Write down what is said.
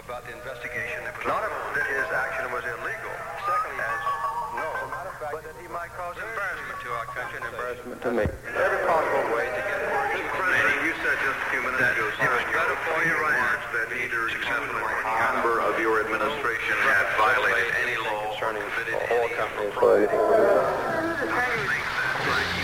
about the investigation that was not that his action was illegal. Secondly, but that he might cause embarrassment to our country and embarrassment to me. Every possible way to get You said just a few minutes ago, it was better for your remarks that either member of your administration had violated any law concerning oil company employees.